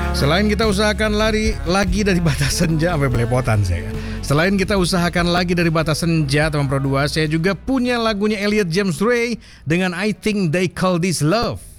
Selain kita usahakan lari lagi dari batas senja, sampai belepotan saya. Selain kita usahakan lagi dari batas senja, teman Pro 2, saya juga punya lagunya Elliot James Ray dengan I Think They Call This Love.